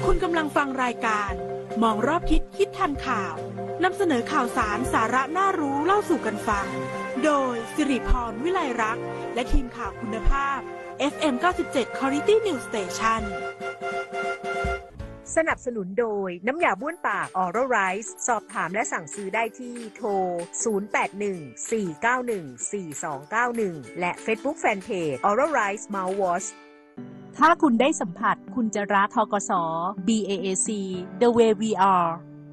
คุณกำลังฟังรายการมองรอบทิศคิดทันข่าวนำเสนอข่าวสารสาระน่ารู้เล่าสู่กันฟังโดยสิริพรวิไลรักษ์และทีมข่าวคุณภาพ FM 97 Quality News Station สนับสนุนโดยน้ำยาบ้วนปาก Oral Rice สอบถามและสั่งซื้อได้ที่โทร 0814914291 และ Facebook Fanpage Oral Rice Mouthwash ถ้าคุณได้สัมผัสคุณจะรัก ธกส. BAAC The Way We Are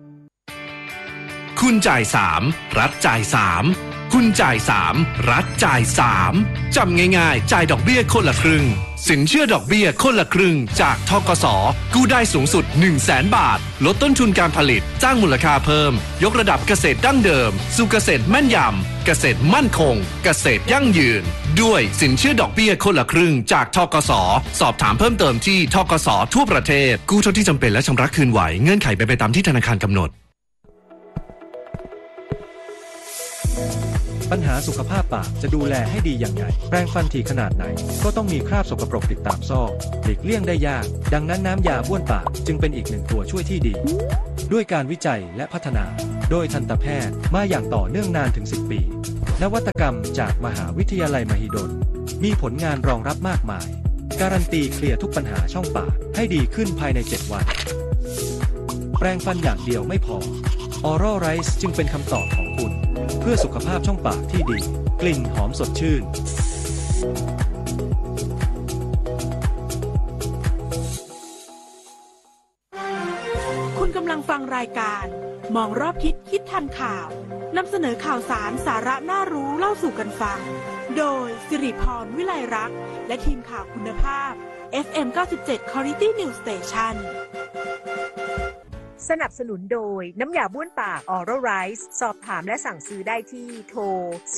คุณจ่าย3รัฐจ่าย3คุณจ่าย3รัฐจ่าย3จำง่ายๆจ่ายดอกเบี้ยคนละครึ่งสินเชื่อดอกเบี้ยคนละครึ่งจากธกส.กู้ได้สูงสุด 100,000 บาทลดต้นทุนการผลิตสร้างมูลค่าเพิ่มยกระดับเกษตรดั้งเดิมสู่เกษตรแม่นยำเกษตรมั่นคงเกษตรยั่งยืนด้วยสินเชื่อดอกเบี้ยคนละครึ่งจากธกส.สอบถามเพิ่มเติมที่ธกส.ทั่วประเทศกู้เท่าที่จำเป็นและชำระคืนไหวเงื่อนไขเป็นไปตามที่ธนาคารกำหนดปัญหาสุขภาพปากจะดูแลให้ดีอย่างไรแปรงฟันถี่ขนาดไหนก็ต้องมีคราบสกปรกติดตามซอกหลีกเลี่ยงได้ยากดังนั้นน้ำยาบ้วนปากจึงเป็นอีกหนึ่งตัวช่วยที่ดีด้วยการวิจัยและพัฒนาโดยทันตแพทย์มาอย่างต่อเนื่องนานถึง10 ปีนวัตกรรมจากมหาวิทยาลัยมหิดลมีผลงานรองรับมากมายการันตีเคลียร์ทุกปัญหาช่องปากให้ดีขึ้นภายใน7 วันแปรงฟันอย่างเดียวไม่พอ Oral Rice จึงเป็นคำตอบของคุณเพื่อสุขภาพช่องปากที่ดีกลิ่นหอมสดชื่นคุณกำลังฟังรายการมองรอบทิศคิดทันข่าวนำเสนอข่าวสารสาระน่ารู้เล่าสู่กันฟังโดยสิริพรวิไลรักษ์และทีมข่าวคุณภาพ FM 97 Quality News Station สนับสนุนโดยน้ำยาบ้วนปาก Oral Rice สอบถามและสั่งซื้อได้ที่โทร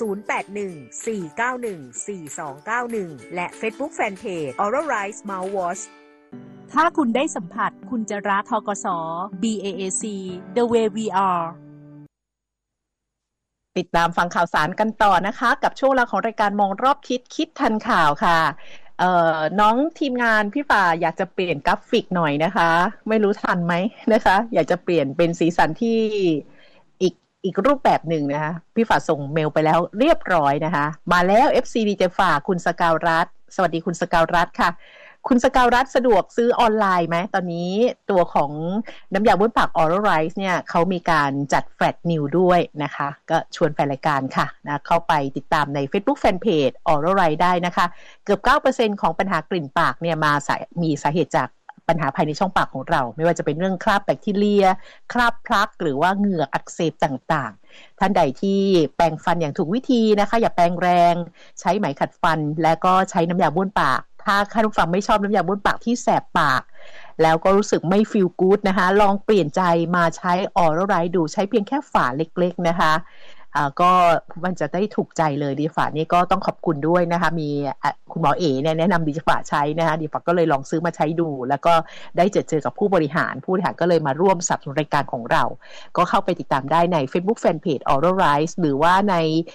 0814914291 และ Facebook Fanpage Oral Rice Mouthwash ถ้าคุณได้สัมผัสคุณจะรัก ธกส. BAAC The Way We Are ติดตามฟังข่าวสารกันต่อนะคะกับช่วงเวลาของรายการมองรอบทิศคิดทันข่าวค่ะน้องทีมงานพี่ฝ่าอยากจะเปลี่ยนกราฟิกหน่อยนะคะไม่รู้ทันไหมนะคะอยากจะเปลี่ยนเป็นสีสันที่อีกรูปแบบหนึ่งนะคะพี่ฝ่าส่งเมลไปแล้วเรียบร้อยนะคะมาแล้ว FC ดีเจฝ่าคุณสกาวรัตน์สวัสดีคุณสกาวรัตน์ค่ะคุณสกาวรัตน์สะดวกซื้อออนไลน์ไหมตอนนี้ตัวของน้ำยาบ้วนปาก Oral Rice เนี่ยเขามีการจัดแฟลชนิวด้วยนะคะก็ชวนแฟนรายการค่ะนะเข้าไปติดตามใน Facebook Fanpage Oral Rice ได้นะคะเกือบ 9% ของปัญหากลิ่นปากเนี่ยมีสาเหตุจากปัญหาภายในช่องปากของเราไม่ว่าจะเป็นเรื่องคราบแบคทีเรียคราบพลักหรือว่าเหงื่ออักเสบต่างๆท่านใดที่แปรงฟันอย่างถูกวิธีนะคะอย่าแปรงแรงใช้ไหมขัดฟันและก็ใช้น้ำยาบ้วนปากถ้าท่านผู้ฟังไม่ชอบน้ำยาบ้วนปากที่แสบปากแล้วก็รู้สึกไม่ฟีลกู๊ดนะคะลองเปลี่ยนใจมาใช้ Oral Rice ดูใช้เพียงแค่ฝาเล็กๆนะคะก็มันจะได้ถูกใจเลยดิฝานี่ก็ต้องขอบคุณด้วยนะคะมีคุณหมอเอ๋เนี่ยแนะนำดิฝาใช้นะคะดิฝาก็เลยลองซื้อมาใช้ดูแล้วก็ได้เจอกับผู้บริหารก็เลยมาร่วมสนับสนุนรายการของเราก็เข้าไปติดตามได้ใน Facebook Fanpage Oral Rice หรือว่าใน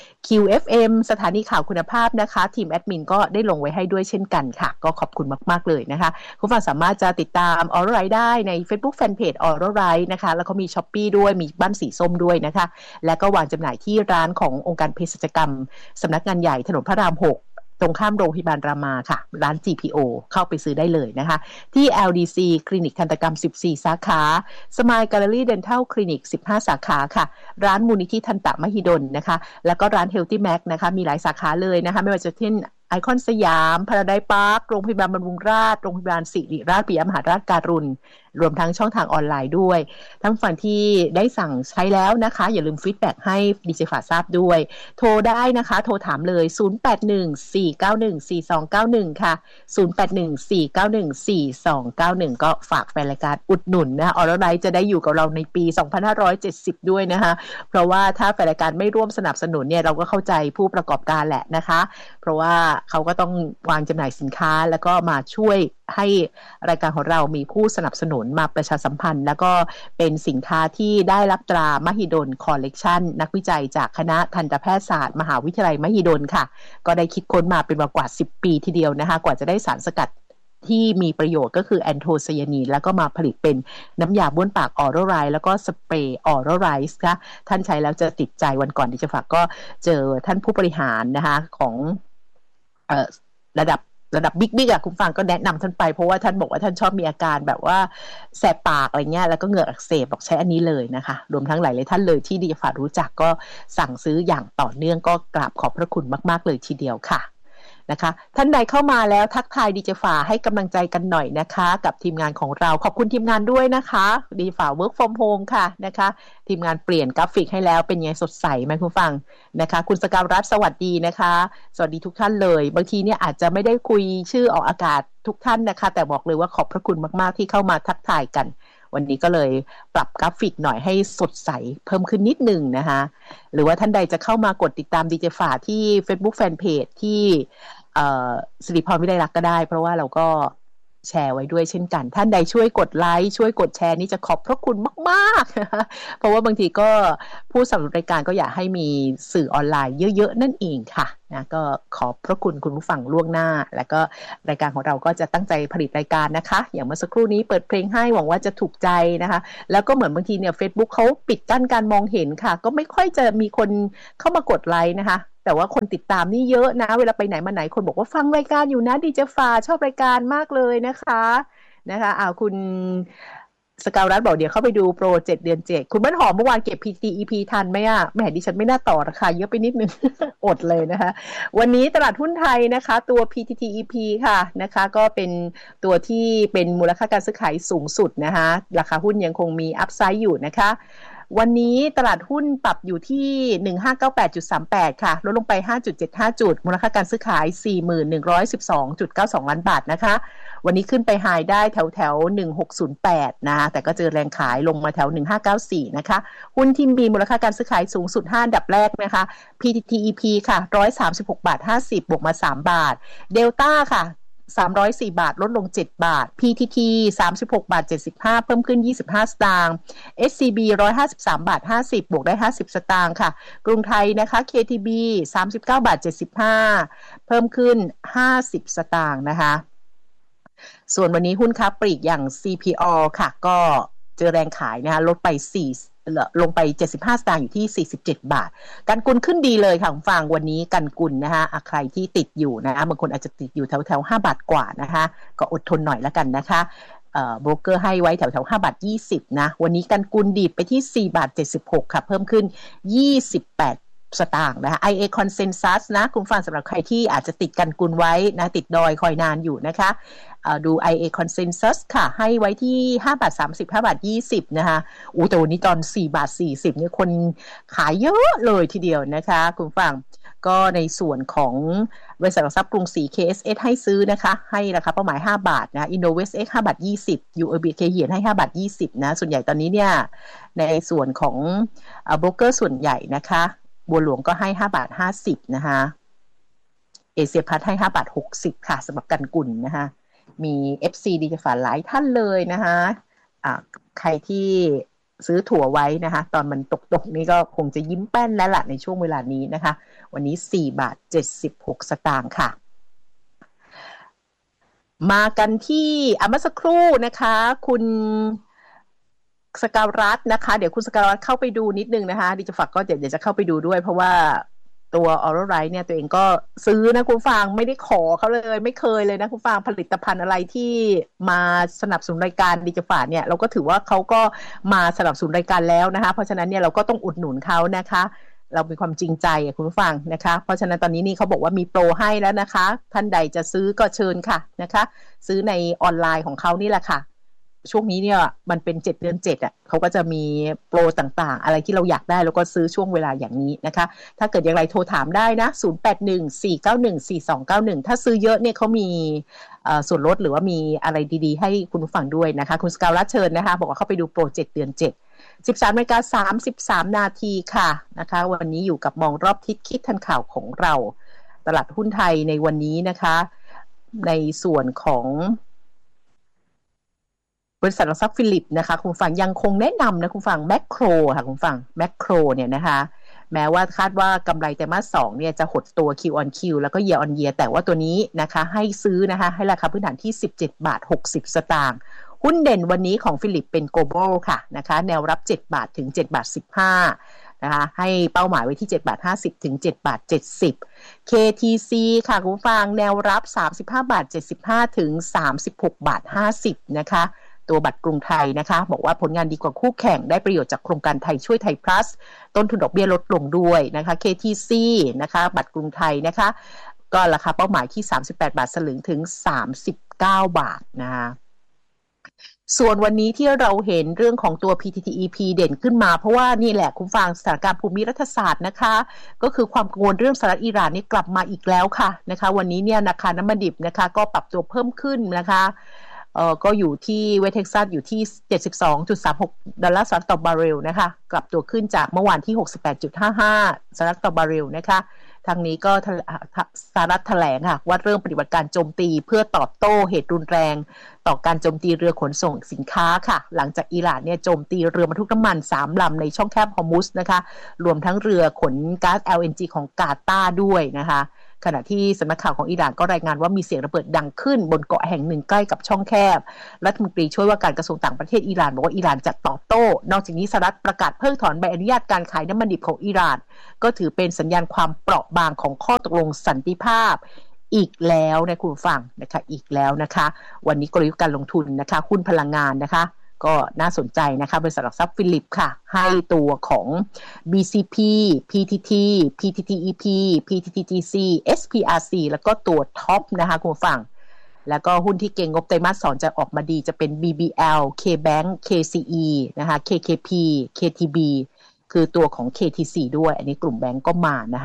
QFM สถานีข่าวคุณภาพนะคะทีมแอดมินก็ได้ลงไว้ให้ด้วยเช่นกันค่ะก็ขอบคุณมากๆเลยนะคะคุณฟังสามารถจะติดตาม Oral Rice ได้ใน Facebook Fanpage Oral Rice นะคะแล้วก็มี Shopee ด้วยมีบ้านสีส้มด้วยนะคะแล้วก็วางจำหน่ายที่ร้านขององค์การเภสัชกรรมสำนักงานใหญ่ถนนพระราม 6ตรงข้ามโรงพยาบาลรามาค่ะร้าน GPO เข้าไปซื้อได้เลยนะคะที่ LDC คลินิกทันตกรรม14 สาขา Smile Gallery Dental Clinic 15 สาขาค่ะร้านมูลนิธิทันตมหิดลนะคะแล้วก็ร้าน Healthy Mac นะคะมีหลายสาขาเลยนะคะไม่ว่าจะที่ไอคอนสยามพาราไดซ์พาร์คโรงพยาบาลบำรุงราษฎร์โรงพยาบาลศิริราชปิยมหาราชการุณรวมทั้งช่องทางออนไลน์ด้วยทั้งฝั่งที่ได้สั่งใช้แล้วนะคะอย่าลืมฟีดแบ็กให้ดีเจฝาทราบด้วยโทรได้นะคะโทรถามเลย0814914291ค่ะ0814914291ก็ฝากแฟนรายการอุดหนุนนะคะOral Riceจะได้อยู่กับเราในปี2570ด้วยนะคะเพราะว่าถ้าแฟนรายการไม่ร่วมสนับสนุนเนี่ยเราก็เข้าใจผู้ประกอบการแหละนะคะเพราะว่าเขาก็ต้องวางจำหน่ายสินค้าแล้วก็มาช่วยให้รายการของเรามีผู้สนับสนุนมาประชาสัมพันธ์แล้วก็เป็นสินค้าที่ได้รับตรามหิดลคอลเลกชันนักวิจัยจากคณะทันตแพทยศาสตร์มหาวิทยาลัยมหิดลค่ะก็ได้คิดค้นมาเป็นกว่า10 ปีทีเดียวนะคะกว่าจะได้สารสกัดที่มีประโยชน์ก็คือแอนโทไซยานีนแล้วก็มาผลิตเป็นน้ำยาบ้วนปากออโรไรแล้วก็สเปรย์ออโรไรส์ค่ะท่านใช้แล้วจะติดใจวันก่อนที่จะฝากก็เจอท่านผู้บริหารนะคะของระดับบิ๊กอ่ะคุณฟังก็แนะนำท่านไปเพราะว่าท่านบอกว่าท่านชอบมีอาการแบบว่าแสบปากอะไรเงี้ยแล้วก็เหงือกอักเสบบอกใช้อันนี้เลยนะคะรวมทั้งหลายท่านเลยที่ดิจฝารู้จักก็สั่งซื้ออย่างต่อเนื่องก็กราบขอบพระคุณมากๆเลยทีเดียวค่ะนะคะท่านใดเข้ามาแล้วทักทายดิจฝาให้กำลังใจกันหน่อยนะคะกับทีมงานของเราขอบคุณทีมงานด้วยนะคะดิจฝา work from home ค่ะนะคะทีมงานเปลี่ยนกราฟิกให้แล้วเป็นไงสดใสไหมคุณฟังนะคะคุณสกาวรัตน์สวัสดีนะคะสวัสดีทุกท่านเลยบางทีเนี่ยอาจจะไม่ได้คุยชื่อออกอากาศทุกท่านนะคะแต่บอกเลยว่าขอบพระคุณมากๆที่เข้ามาทักทายกันวันนี้ก็เลยปรับกราฟิกหน่อยให้สดใสเพิ่มขึ้นนิดนึงนะคะหรือว่าท่านใดจะเข้ามากดติดตามดิจฝาที่ Facebook Fanpage ที่สิริพรวิไลลักษณ์ก็ได้เพราะว่าเราก็แชร์ไว้ด้วยเช่นกันท่านใดช่วยกดไลค์ช่วยกดแชร์นี่จะขอบพระคุณมากๆเพราะว่าบางทีก็ผู้สนับสนุนรายการก็อยากให้มีสื่อออนไลน์เยอะๆนั่นเองค่ะนะก็ขอบพระคุณคุณผู้ฟังล่วงหน้าแล้วก็รายการของเราก็จะตั้งใจผลิตรายการนะคะอย่างเมื่อสักครู่นี้เปิดเพลงให้หวังว่าจะถูกใจนะคะแล้วก็เหมือนบางทีเนี่ย Facebook เขาปิดกั้นการมองเห็นค่ะก็ไม่ค่อยจะมีคนเข้ามากดไลค์นะคะแต่ว่าคนติดตามนี่เยอะนะเวลาไปไหนมาไหนคนบอกว่าฟังรายการอยู่นะดีเจฟ้าชอบรายการมากเลยนะคะคุณสกาวรัตน์บอกเดี๋ยวเข้าไปดูโปร7 เดือน 7คุณบ้านหอมเมื่อวานเก็บ PTEP ทันไหมอ่ะแหมดิฉันไม่น่าต่อราคาเยอะไปนิดนึง อดเลยนะคะวันนี้ตลาดหุ้นไทยนะคะตัว PTTEP ค่ะนะคะก็เป็นตัวที่เป็นมูลค่าการซื้อขายสูงสุดนะคะราคาหุ้นยังคงมีอัพไซด์อยู่นะคะวันนี้ตลาดหุ้นปรับอยู่ที่ 1598.38 ค่ะลดลงไป 5.75 จุดมูลค่าการซื้อขาย 4112.92 ล้านบาทนะคะวันนี้ขึ้นไปไฮได้แถว1608นะแต่ก็เจอแรงขายลงมาแถว1594นะคะหุ้นที่มีมูลค่าการซื้อขายสูงสุด5อันดับแรกนะคะ PTTEP ค่ะ 136.50 บวกมา3บาท Delta ค่ะ304 บาทลดลง7บาท PTT 36.75 เพิ่มขึ้น25สตางค์ SCB 153.50 บวกได้50สตางค์ค่ะกรุงไทยนะคะ KTB 39.75 เพิ่มขึ้น50สตางค์นะคะส่วนวันนี้หุ้นค้าปลีกอย่าง CPO ค่ะก็เจอแรงขายนะคะลดไปลงไป75สตางค์อยู่ที่47บาทกันกุลขึ้นดีเลยค่ะคุณฟังวันนี้กันกุลนะคะใครที่ติดอยู่นะคะบางคนอาจจะติดอยู่แถว5บาทกว่านะคะก็อดทนหน่อยแล้วกันนะคะโบรกเกอร์ให้ไว้แถว5บาท20นะวันนี้กันกุลดีดไปที่4บาท76ค่ะเพิ่มขึ้น28สตางค์นะคะ IA Consensus นะคุณฟังสำหรับใครที่อาจจะติดกันกุลไว้นะติดดอยคอยนานอยู่นะคะดู IA Consensus ค่ะให้ไว้ที่5บาท30 5บาท20นะคะแต่วันนี้ตอน4บาท40เนี่ยคนขายเยอะเลยทีเดียวนะคะคุณฟังก็ในส่วนของบริษัทหลักทรัพย์กรุงศรี KSS ให้ซื้อนะคะให้ราคาเป้าหมาย5บาทนะ InnovestX 5บาท20 UOB เหียนให้5บาท20นะส่วนใหญ่ตอนนี้เนี่ยในส่วนของโบรกเกอร์ส่วนใหญ่นะคะบัวหลวงก็ให้5บาท50นะคะเอเชียพัฒน์ให้5บาท60ค่ะสำหรับกันกุลนะคะมี FC ดีจะฝาหลายท่านเลยนะคะใครที่ซื้อถั่วไว้นะคะตอนมันตกนี่ก็คงจะยิ้มแป้นแล้วล่ะในช่วงเวลานี้นะคะวันนี้4บาท76สตางค์ค่ะมากันที่เมื่อสักครู่นะคะคุณสกาวรัตน์นะคะเดี๋ยวคุณสกาวรัตน์เข้าไปดูนิดนึงนะคะดิจะฝากก็เดี๋ยวจะเข้าไปดูด้วยเพราะว่าตัว Oral Right เนี่ยตัวเองก็ซื้อนะคุณฟังไม่ได้ขอเขาเลยไม่เคยเลยนะคุณฟังผลิตภัณฑ์อะไรที่มาสนับสนุนรายการดิจิฝาเนี่ยเราก็ถือว่าเขาก็มาสนับสนุนรายการแล้วนะคะเพราะฉะนั้นเนี่ยเราก็ต้องอุดหนุนเขานะคะเรามีความจริงใจคุณผู้ฟังนะคะเพราะฉะนั้นตอนนี้นี่เขาบอกว่ามีโปรให้แล้วนะคะท่านใดจะซื้อก็เชิญค่ะนะคะซื้อในออนไลน์ของเขานี่แหละค่ะช่วงนี้เนี่ยมันเป็น7 เดือน 7เขาก็จะมีโปรต่างๆอะไรที่เราอยากได้แล้วก็ซื้อช่วงเวลาอย่างนี้นะคะถ้าเกิดอย่างไรโทรถามได้นะ0814914291ถ้าซื้อเยอะเนี่ยเขามีส่วนลดหรือว่ามีอะไรดีๆให้คุณผู้ฟังด้วยนะคะคุณสกาวรัตน์เชิญนะคะบอกว่าเข้าไปดูโปร7 เดือน 7 13:33 นาทีค่ะนะคะวันนี้อยู่กับมองรอบทิศคิดทันข่าวของเราตลาดหุ้นไทยในวันนี้นะคะในส่วนของบริษัทหลักทรัพย์ฟิลิปนะคะคุณฟังยังคงแนะนำนะคุณฟังแมคโครค่ะคุณฟังแมคโครเนี่ยนะคะแม้ว่าคาดว่ากำไรไตรมาส 2เนี่ยจะหดตัว Q on Q แล้วก็ Year on Year แต่ว่าตัวนี้นะคะให้ซื้อนะคะให้ราคาพื้นฐานที่ 17.60 บาทหุ้นเด่นวันนี้ของฟิลิปเป็น Global ค่ะนะคะแนวรับ7 บาทถึง7 บาท 15นะคะให้เป้าหมายไว้ที่7 บาท 50ถึง7 บาท 70 KTC ค่ะคุณผู้ฟังแนวรับ35 บาท 75ถึง36 บาท 50นะคะตัวบัตรกรุงไทยนะคะบอกว่าผลงานดีกว่าคู่แข่งได้ประโยชน์จากโครงการไทยช่วยไทย plus ต้นทุนดอกเบี้ยลดลงด้วยนะคะ KTC นะคะบัตรกรุงไทยนะคะก็ราคาเป้าหมายที่38 บาทสลึงถึง39 บาทนะคะส่วนวันนี้ที่เราเห็นเรื่องของตัว PTTEP เด่นขึ้นมาเพราะว่านี่แหละคุณฟังสถานการณ์ภูมิรัฐศาสตร์นะคะก็คือความกังวลเรื่องสหรัฐอิหร่านนี่กลับมาอีกแล้วค่ะนะคะวันนี้เนี่ยราคาน้ำมันดิบนะคะก็ปรับตัวเพิ่มขึ้นนะคะก็อยู่ที่เวสเท็กซัสอยู่ที่ 72.36 ดอลลาร์สหรัฐต่อบาร์เรลนะคะกลับตัวขึ้นจากเมื่อวานที่ 68.55 สหรัฐต่อบาร์เรลนะคะทางนี้ก็สหรัฐแถลงค่ะว่าเริ่มปฏิบัติการโจมตีเพื่อตอบโต้เหตุรุนแรงต่อการโจมตีเรือขนส่งสินค้าค่ะหลังจากอิหร่านเนี่ยโจมตีเรือบรรทุกน้ำมัน3ลำในช่องแคบฮอร์มุซนะคะรวมทั้งเรือขนก๊าซ LNG ของกาตาร์ด้วยนะคะขณะที่สำนักข่าวของอิหร่านก็รายงานว่ามีเสียงระเบิดดังขึ้นบนเกาะแห่งหนึ่งใกล้กับช่องแคบรัฐมนตรีช่วยว่าการกระทรวงต่างประเทศอิหร่านบอกว่าอิหร่านจะตอบโต้นอกจากนี้สหรัฐประกาศเพิกถอนใบอนุญาตการขายน้ำมันดิบของอิหร่านก็ถือเป็นสัญญาณความเปราะบางของข้อตกลงสันติภาพอีกแล้วนะคุณผู้ฟังนะคะอีกแล้วนะคะวันนี้กลยุทธ์การลงทุนนะคะหุ้นพลังงานนะคะก็น่าสนใจนะคะบริษัทหลักทรัพย์ฟิลิปค่ะให้ตัวของ BCP PTT PTTEP PTTGC SPRC แล้วก็ตัวท็อปนะคะคุณผู้ฟังแล้วก็หุ้นที่เก่งงบไตรมาส 2จะออกมาดีจะเป็น BBL KBank KCE นะคะ KKP KTB คือตัวของ KTC ด้วยอันนี้กลุ่มแบงก์ก็มานะคะ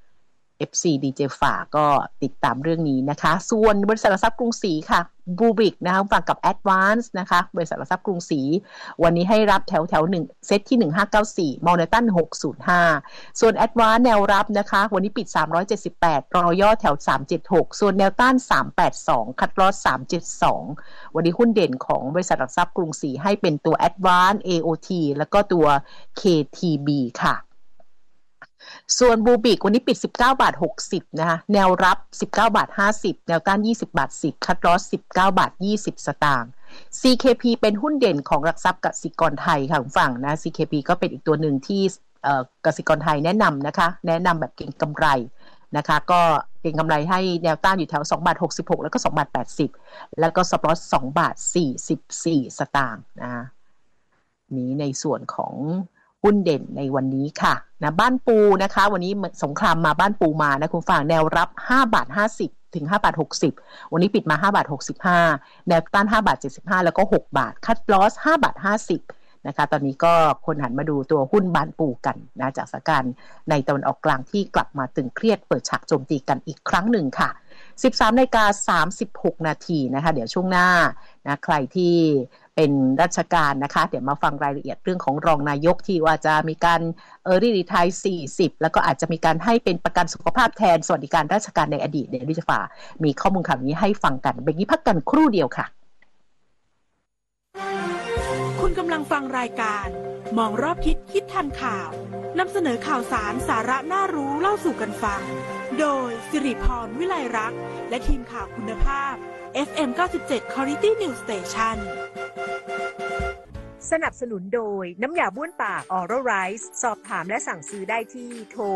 FC DJ ฝากก็ติดตามเรื่องนี้นะคะส่วนบริษัทหลักทรัพย์กรุงศรีค่ะบูบิกนะคะฝั่งกับ Advance นะคะบริษัทหลักทรัพย์กรุงศรีวันนี้ให้รับแถว1เซตที่1594มอลเนตัน605ส่วน Advance แนวรับนะคะวันนี้ปิด378รอย่อแถว376ส่วนแนวต้าน382คัดลอส372วันนี้หุ้นเด่นของบริษัทหลักทรัพย์กรุงศรีให้เป็นตัว Advance AOT แล้วก็ตัว KTB ค่ะส่วนบูบิกวันนี้ปิด19 บาท 60นะคะแนวรับ19 บาท 50แนวต้าน20 บาท 10คัดลอส19 บาท 20 สตางค์ CKP เป็นหุ้นเด่นของหลักทรัพย์กสิกรไทยค่ะคุณฝั่งนะ CKP ก็เป็นอีกตัวหนึ่งที่กสิกรไทยแนะนำนะคะแนะนำแบบเก็งกำไรนะคะก็เก็งกำไรให้แนวต้านอยู่แถว2 บาท 66แล้วก็2 บาท 80แล้วก็สต็อปลอส2 บาท 44 สตางค์นะนี้ในส่วนของหุ้นเด่นในวันนี้ค่ะนะบ้านปูนะคะวันนี้สงครามมาบ้านปูมานะคุณฝั่งแนวรับ5 บาท 50ถึง5 บาท 60วันนี้ปิดมา5 บาท 65แนวต้าน5 บาท 75แล้วก็6 บาทคัดลอส5 บาท 50นะคะตอนนี้ก็คนหันมาดูตัวหุ้นบ้านปูกันนะจากสถานการณ์ในตะวันออกกลางที่กลับมาตึงเครียดเปิดฉากโจมตีกันอีกครั้งหนึ่งค่ะ 13:36 นาทีนะคะเดี๋ยวช่วงหน้านะใครที่เป็นราชการนะคะเดี๋ยวมาฟังรายละเอียดเรื่องของรองนายกที่ว่าจะมีการearly retire 40แล้วก็อาจจะมีการให้เป็นประกันสุขภาพแทนสวัสดิการราชการในอดีตเดี๋ยวดิฉันฝากมีข้อมูลข่าวนี้ให้ฟังกันเบรกนี้พักกันครู่เดียวค่ะคุณกำลังฟังรายการมองรอบทิศคิดทันข่าวนำเสนอข่าวสารสาระน่ารู้เล่าสู่กันฟังโดยสิริพรวิไลรักษ์และทีมข่าวคุณภาพ FM 97 Quality News Station สนับสนุนโดยน้ำยาบ้วนปาก Oral Rice สอบถามและสั่งซื้อได้ที่โทร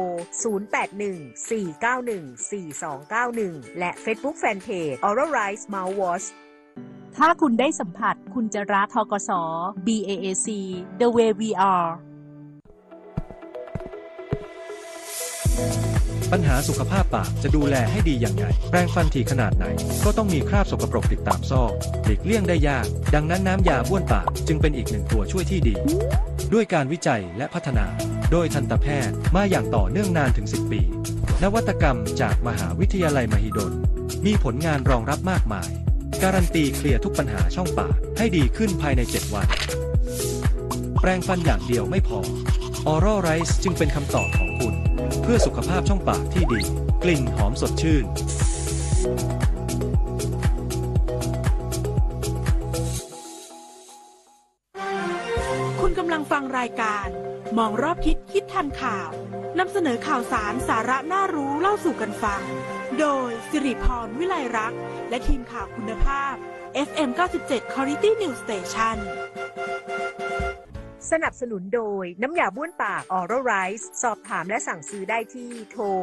0814914291 และ Facebook Fanpage Oral Rice Mouthwash ถ้าคุณได้สัมผัสคุณจะรักธกส BAAC The Way We Are ปัญหาสุขภาพปากจะดูแลให้ดีอย่างไรแปรงฟันถี่ขนาดไหนก็ต้องมีคราบสกปรกติดตามซอกหลีกเลี่ยงได้ยากดังนั้นน้ำยาบ้วนปากจึงเป็นอีกหนึ่งตัวช่วยที่ดีด้วยการวิจัยและพัฒนาโดยทันตแพทย์มาอย่างต่อเนื่องนานถึง10 ปีนวัตกรรมจากมหาวิทยาลัยมหิดลมีผลงานรองรับมากมายการันตีเคลียร์ทุกปัญหาช่องปากให้ดีขึ้นภายใน7 วันแปรงฟันอย่างเดียวไม่พอ Oral Rice จึงเป็นคำตอบของคุณเพื่อสุขภาพช่องปากที่ดีกลิ่นหอมสดชื่นคุณกำลังฟังรายการมองรอบทิศคิดทันข่าวนำเสนอข่าวสารสาระน่ารู้เล่าสู่กันฟังโดยสิริพรวิไลรักษ์และทีมข่าวคุณภาพ FM 97 Quality News Station สนับสนุนโดยน้ำยาบ้วนปาก Oral Rice สอบถามและสั่งซื้อได้ที่โทร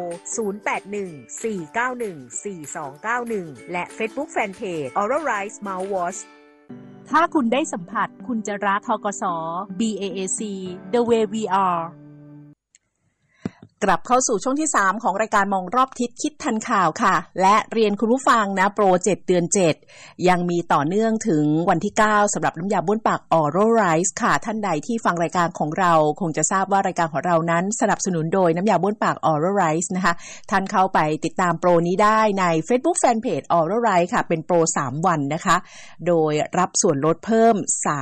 0814914291 และ Facebook Fanpage Oral Rice Mouthwash ถ้าคุณได้สัมผัสคุณจะรัก ธกส. BAAC The Way We Are กลับเข้าสู่ช่วงที่3ของรายการมองรอบทิศคิดทันข่าวค่ะและเรียนคุณผู้ฟังนะโปร7เดือน7ยังมีต่อเนื่องถึงวันที่9สำหรับน้ำยาบ้วนปาก Oral Rice ค่ะท่านใดที่ฟังรายการของเราคงจะทราบว่ารายการของเรานั้นสนับสนุนโดยน้ำยาบ้วนปาก Oral Rice นะคะท่านเข้าไปติดตามโปรนี้ได้ใน Facebook Fanpage Oral Rice ค่ะเป็นโปร3วันนะคะโดยรับส่วนลดเพิ่ม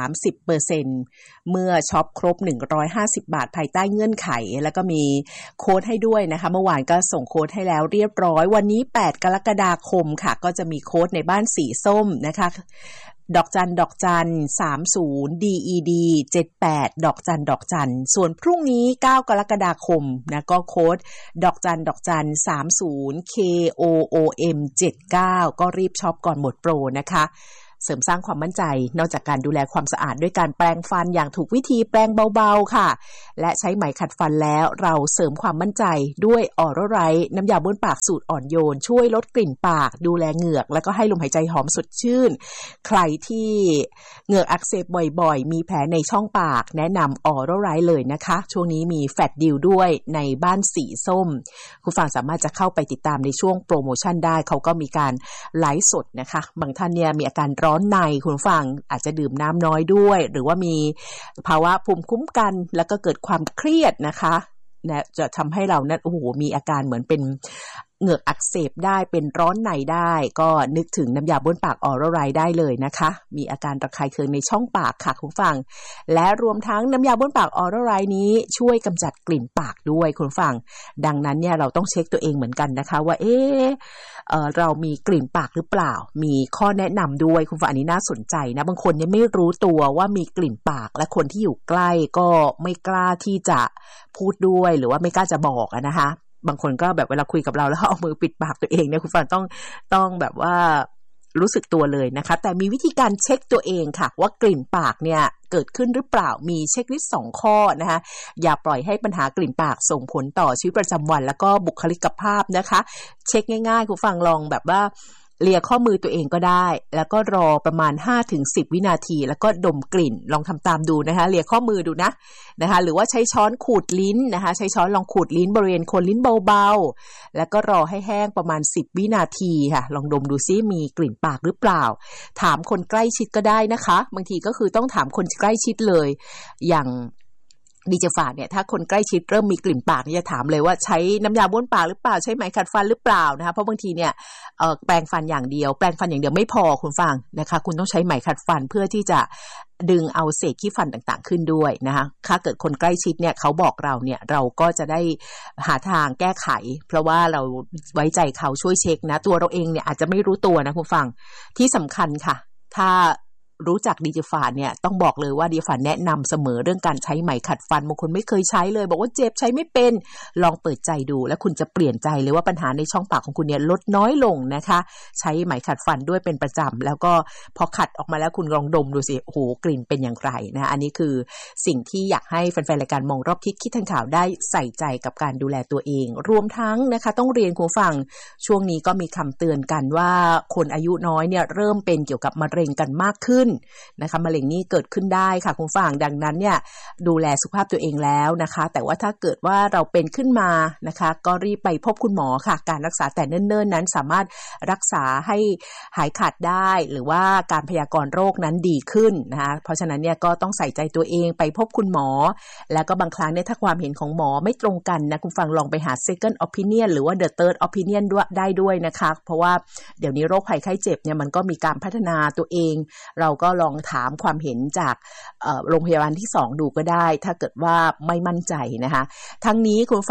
30% เมื่อช็อปครบ150บาทภายใต้เงื่อนไขแล้วก็มีโค้ดให้ด้วยนะคะเมื่อวานก็ส่งโค้ดให้แล้วเรียบร้อยวันนี้8กรกฎาคมค่ะก็จะมีโค้ดในบ้านสีส้มนะคะดอกจัน30 DED 78ดอกจันส่วนพรุ่งนี้9กรกฎาคมนะก็โค้ดดอกจัน30 KOOM 79ก็รีบช็อปก่อนหมดโปรนะคะเสริมสร้างความมั่นใจนอกจากการดูแลความสะอาดด้วยการแปรงฟันอย่างถูกวิธีแปรงเบาๆค่ะและใช้ไหมขัดฟันแล้วเราเสริมความมั่นใจด้วย Oral Rice น้ำยาบ้วนปากสูตรอ่อนโยนช่วยลดกลิ่นปากดูแลเหงือกแล้วก็ให้ลมหายใจหอมสดชื่นใครที่เหงือกอักเสบบ่อยๆมีแผลในช่องปากแนะนำ Oral Rice เลยนะคะช่วงนี้มีแฟลชดีลด้วยในบ้านสีส้มคุณฟังสามารถจะเข้าไปติดตามในช่วงโปรโมชั่นได้เขาก็มีการไลฟ์สดนะคะบางท่านเนี่ยมีอาการร้อนในคุณฟังอาจจะดื่มน้ำน้อยด้วยหรือว่ามีภาวะภูมิคุ้มกันแล้วก็เกิดความเครียดนะคะจะทำให้เรานั้นมีอาการเหมือนเป็นเหงือกอักเสบได้เป็นร้อนในได้ก็นึกถึงน้ำยาบ้วนปาก Oral Rice ได้เลยนะคะมีอาการระคายเคืองในช่องปากค่ะคุณฟังและรวมทั้งน้ำยาบ้วนปาก Oral Rice นี้ช่วยกำจัดกลิ่นปากด้วยคุณฟังดังนั้นเนี่ยเราต้องเช็คตัวเองเหมือนกันนะคะว่าเรามีกลิ่นปากหรือเปล่ามีข้อแนะนำด้วยคุณฟังอันนี้น่าสนใจนะบางคนเนี่ยไม่รู้ตัวว่ามีกลิ่นปากและคนที่อยู่ใกล้ก็ไม่กล้าที่จะพูดด้วยหรือว่าไม่กล้าจะบอกนะคะบางคนก็แบบเวลาคุยกับเราแล้วเอามือปิดปากตัวเองเนี่ยคุณฟังต้องแบบว่ารู้สึกตัวเลยนะคะแต่มีวิธีการเช็คตัวเองค่ะว่ากลิ่นปากเนี่ยเกิดขึ้นหรือเปล่ามีเช็คลิสต์2ข้อนะคะอย่าปล่อยให้ปัญหากลิ่นปากส่งผลต่อชีวิตประจำวันแล้วก็บุคลิกภาพนะคะเช็คง่ายๆคุณฟังลองแบบว่าเลียข้อมือตัวเองก็ได้แล้วก็รอประมาณ 5-10 วินาทีแล้วก็ดมกลิ่นลองทำตามดูนะคะเลียข้อมือดูนะคะหรือว่าใช้ช้อนขูดลิ้นนะคะใช้ช้อนลองขูดลิ้นบริเวณโคนลิ้นเบาๆแล้วก็รอให้แห้งประมาณ10วินาทีค่ะลองดมดูซิมีกลิ่นปากหรือเปล่าถามคนใกล้ชิดก็ได้นะคะบางทีก็คือต้องถามคนใกล้ชิดเลยอย่างดีเจฝาดเนี่ยถ้าคนใกล้ชิดเริ่มมีกลิ่นปากนี่จะถามเลยว่าใช้น้ำยาบ้วนปากหรือเปล่าใช้ไหมขัดฟันหรือเปล่านะคะเพราะบางทีเนี่ยแปรงฟันอย่างเดียวไม่พอคุณฟังนะคะคุณต้องใช้ไหมขัดฟันเพื่อที่จะดึงเอาเศษขี้ฟันต่างๆขึ้นด้วยนะคะถ้าเกิดคนใกล้ชิดเนี่ยเขาบอกเราเนี่ยเราก็จะได้หาทางแก้ไขเพราะว่าเราไว้ใจเขาช่วยเช็คนะตัวเราเองเนี่ยอาจจะไม่รู้ตัวนะคุณฟังที่สำคัญค่ะถ้ารู้จักดีเจฟานเนี่ยต้องบอกเลยว่าดีเจฟานแนะนำเสมอเรื่องการใช้ไหมขัดฟันบางคนไม่เคยใช้เลยบอกว่าเจ็บใช้ไม่เป็นลองเปิดใจดูแล้วคุณจะเปลี่ยนใจเลยว่าปัญหาในช่องปากของคุณเนี่ยลดน้อยลงนะคะใช้ไหมขัดฟันด้วยเป็นประจำแล้วก็พอขัดออกมาแล้วคุณลองดมดูสิโอ้โหกลิ่นเป็นอย่างไรนะอันนี้คือสิ่งที่อยากให้แฟนๆรายการมองรอบทิศคิดทันข่าวได้ใส่ใจกับการดูแลตัวเองรวมทั้งนะคะต้องเรียนคุณฟังช่วงนี้ก็มีคำเตือนกันว่าคนอายุน้อยเนี่ยเริ่มเป็นเกี่ยวกับมะเร็งกันมากขึ้นนะคะมะเร็งนี่เกิดขึ้นได้ค่ะคุณฟังดังนั้นเนี่ยดูแลสุขภาพตัวเองแล้วนะคะแต่ว่าถ้าเกิดว่าเราเป็นขึ้นมานะคะก็รีบไปพบคุณหมอค่ะการรักษาแต่เนิ่นๆนั้นสามารถรักษาให้หายขาดได้หรือว่าการพยากรณ์โรคนั้นดีขึ้นนะคะเพราะฉะนั้นเนี่ยก็ต้องใส่ใจตัวเองไปพบคุณหมอแล้วก็บางครั้งเนี่ยถ้าความเห็นของหมอไม่ตรงกันนะคุณฟังลองไปหา second opinion หรือว่า the third opinion ด้วยนะคะเพราะว่าเดี๋ยวนี้โรคภัยไข้เจ็บเนี่ยมันก็มีการพัฒนาตัวเองเราก็ลองถามความเห็นจากโรงพยาบาลที่2ดูก็ได้ถ้าเกิดว่าไม่มั่นใจนะคะทั้งนี้คุณฟัง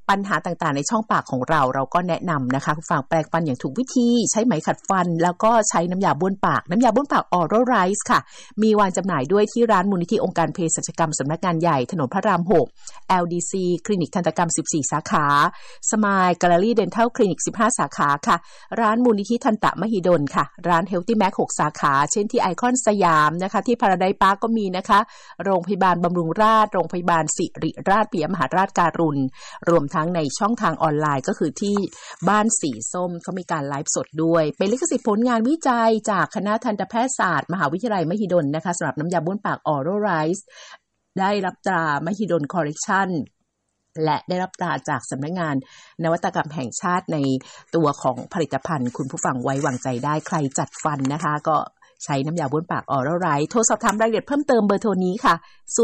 ปัญหาต่างๆในช่องปากของเราก็แนะนำนะคะคุณฟังแปรงฟันอย่างถูกวิธีใช้ไหมขัดฟันแล้วก็ใช้น้ำยาบ้วนปากOral Rice ค่ะมีวางจำหน่ายด้วยที่ร้านมูลนิธิองค์การเภสัชกรรมสำนักงานใหญ่ถนนพระราม 6 LDC คลินิกทันตกรรม14สาขา Smile Gallery Dental Clinic 15สาขาค่ะร้านมูลนิธิทันตมหิดลค่ะร้าน Healthy Mac 6สาขาเช่นที่ไอคอนสยามนะคะที่ Paradise Park ก็มีนะคะโรงพยาบาลบำรุงราษฎร์โรงพยาบาลศิริราชปิยมหาราชการุณรวมทั้งในช่องทางออนไลน์ก็คือที่บ้านสีส้มเขามีการไลฟ์สดด้วยเป็นลิขสิทธิ์ผลงานวิจัยจากคณะทันตแพทยศาสตร์มหาวิทยาลัยมหิดลนะคะสำหรับน้ำยาบ้วนปาก Oral Rice ได้รับตรามหิดลคอลเลคชั่นและได้รับตราจากสำนักงานนวัตกรรมแห่งชาติในตัวของผลิตภัณฑ์คุณผู้ฟังไว้วางใจได้ใครจัดฟันนะคะก็ใช้น้ำยาบ้วนปาก Oral Rice โทรสอบถามรายละเอียดเพิ่มเติมเบอร์โทรนี้ค่ะ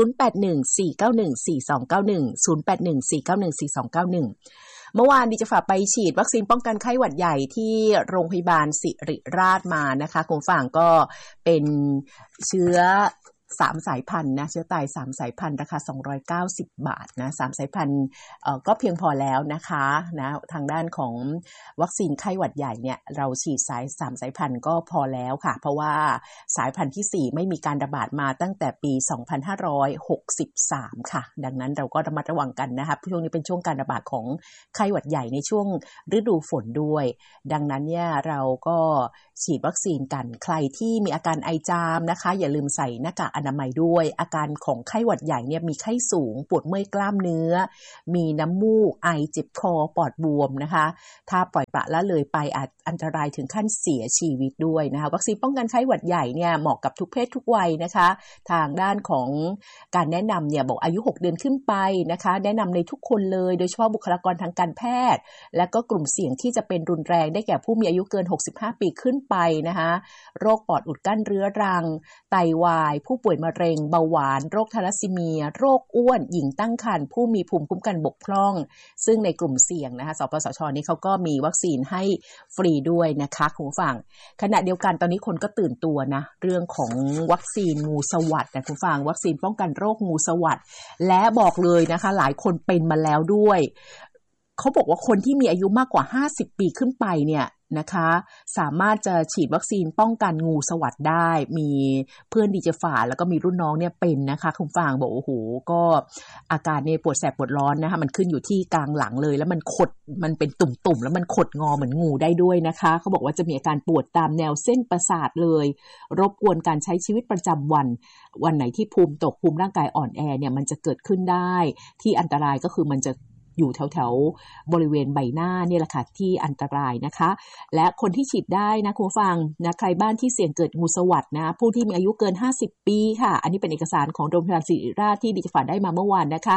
0814914291 เมื่อวานดิจะฝากไปฉีดวัคซีนป้องกันไข้หวัดใหญ่ที่โรงพยาบาลศิริราชมานะคะคุณผู้ฟังก็เป็นเชื้อ3สายพันธุ์นะเชื้อตาย3สายพันธุ์ราคา290 บาทนะ3สายพันธุ์ก็เพียงพอแล้วนะคะนะทางด้านของวัคซีนไข้หวัดใหญ่เนี่ยเราฉีด3สายพันธุ์ก็พอแล้วค่ะเพราะว่าสายพันธุ์ที่4ไม่มีการระบาดมาตั้งแต่ปี2563ค่ะดังนั้นเราก็ระมัดระวังกันนะคะช่วงนี้เป็นช่วงการระบาดของไข้หวัดใหญ่ในช่วงฤดูฝนด้วยดังนั้นเนี่ยเราก็ฉีดวัคซีนกันใครที่มีอาการไอจามนะคะอย่าลืมใส่หน้ากากอนามัยด้วยอาการของไข้หวัดใหญ่เนี่ยมีไข้สูงปวดเมื่อยกล้ามเนื้อมีน้ำมูกไอเจ็บคอปอดบวมนะคะถ้าปล่อยปละละเลยไปอาจอันตรายถึงขั้นเสียชีวิตด้วยนะคะวัคซีนป้องกันไข้หวัดใหญ่เนี่ยเหมาะกับทุกเพศทุกวัยนะคะทางด้านของการแนะนำเนี่ยบอกอายุ6เดือนขึ้นไปนะคะแนะนำในทุกคนเลยโดยเฉพาะบุคลากรทางการแพทย์และก็กลุ่มเสี่ยงที่จะเป็นรุนแรงได้แก่ผู้มีอายุเกิน65ปีขึ้นไปนะคะโรคปอดอุดกั้นเรื้อรังไตวายผู้ป่วยมะเร็งเบาหวานโรคทาลัสซีเมียโรคอ้วนหญิงตั้งครรภ์ผู้มีภูมิคุ้มกันบกพร่องซึ่งในกลุ่มเสี่ยงนะคะสปสช.นี้เขาก็มีวัคซีนให้ฟรีด้วยนะคะคุณผู้ฟังขณะเดียวกันตอนนี้คนก็ตื่นตัวนะเรื่องของวัคซีนงูสวัสด์นะคุณผู้ฟังวัคซีนป้องกันโรคงูสวัสด์และบอกเลยนะคะหลายคนเป็นมาแล้วด้วยเขาบอกว่าคนที่มีอายุมากกว่า50ปีขึ้นไปเนี่ยนะคะสามารถจะฉีดวัคซีนป้องกันงูสวัสด์ได้มีเพื่อนดีเจฝาแล้วก็มีรุ่นน้องเนี่ยเป็นนะคะคุณฟังบอกโอ้โหก็อาการเนี่ยปวดแสบปวดร้อนนะคะมันขึ้นอยู่ที่กลางหลังเลยแล้วมันเป็นตุ่มๆแล้วมันขดงอเหมือนงูได้ด้วยนะคะเขาบอกว่าจะมีอาการปวดตามแนวเส้นประสาทเลยรบกวนการใช้ชีวิตประจำวันไหนที่ภูมิตกภูมิร่างกายอ่อนแอเนี่ยมันจะเกิดขึ้นได้ที่อันตรายก็คือมันจะอยู่แถวๆบริเวณใบหน้านี่แหละค่ะที่อันตรายนะคะและคนที่ฉีดได้นะคุณฟังนะใครบ้านที่เสี่ยงเกิดงูสวัสด์นะผู้ที่มีอายุเกิน50ปีค่ะอันนี้เป็นเอกสารของโรงพยาบาลศิริราชที่ดิฉันได้มาเมื่อวานนะคะ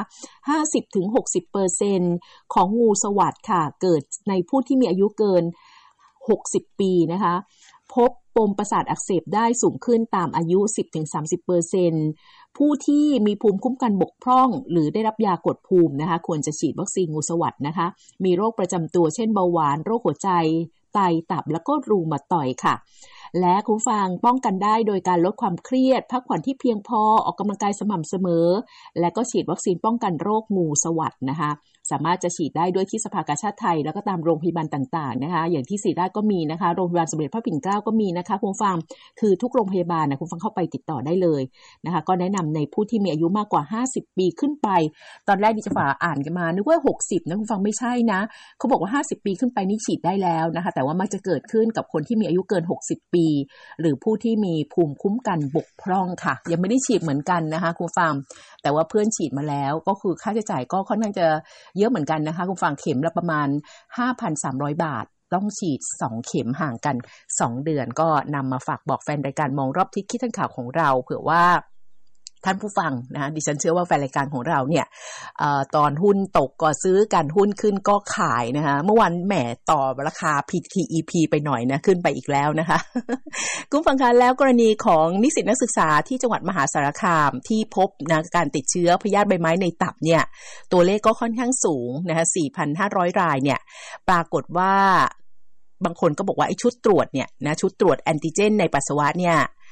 50-60% ของงูสวัสด์ค่ะเกิดในผู้ที่มีอายุเกิน60ปีนะคะพบปมประสาทอักเสบได้สูงขึ้นตามอายุ 10-30% ผู้ที่มีภูมิคุ้มกันบกพร่องหรือได้รับยากดภูมินะคะควรจะฉีดวัคซีนงูสวัสด์นะคะมีโรคประจำตัวเช่นเบาหวานโรคหัวใจไตตับแล้วก็รูมาตอยด์ค่ะและคุณฟังป้องกันได้โดยการลดความเครียดพักผ่อนที่เพียงพอออกกำลังกายสม่ำเสมอและก็ฉีดวัคซีนป้องกันโรคงูสวัสด์นะคะสามารถจะฉีดได้ด้วยที่สภากาชาดไทยแล้วก็ตามโรงพยาบาลต่างๆนะคะอย่างที่ศิริราชก็มีนะคะโรงพยาบาลสมเด็จพระปิ่นเกล้าก็มีนะคะคุณฟังคือทุกโรงพยาบาลนะคุณฟังเข้าไปติดต่อได้เลยนะคะก็แนะนำในผู้ที่มีอายุมากกว่า50ปีขึ้นไปตอนแรกดิฉันอ่านกันมานึกว่า60นะคุณฟังไม่ใช่นะเขาบอกว่า50ปีขึ้นไปนี่ฉีดได้แล้วนะคะแต่ว่ามักจะเกิดขึ้นกับคนที่มีอายุเกิน60ปีหรือผู้ที่มีภูมิคุ้มกันบกพร่องค่ะยังไม่ได้ฉีดเหมือนกันนะคะคุณฟังแต่ว่าเพื่อนฉีดมาแล้วก็คือค่าใช้จ่ายก็ค่อนข้างจะเยอะเหมือนกันนะคะคุณฟังเข็มละประมาณ 5,300 บาทต้องฉีด2เข็มห่างกัน2เดือนก็นำมาฝากบอกแฟนรายการมองรอบทิศคิดทันข่าวของเราเผื่อว่าท่านผู้ฟังนะดิฉันเชื่อว่าแฟนรายการของเราเนี่ยตอนหุ้นตกก็ซื้อกันหุ้นขึ้นก็ขายนะคะเมื่อวันแหมต่อราคา PTEP ไปหน่อยนะขึ้นไปอีกแล้วนะคะคุณฟังคะแล้วกรณีของนิสิตนักศึกษาที่จังหวัดมหาสารคามที่พบนะการติดเชื้อพยาธิใบไม้ในตับเนี่ยตัวเลขก็ค่อนข้างสูงนะคะ 4,500 รายเนี่ยปรากฏว่าบางคนก็บอกว่าไอ้ชุดตรวจเนี่ยนะชุดตรวจแอนติเจนในปัสสาวะเนี่ย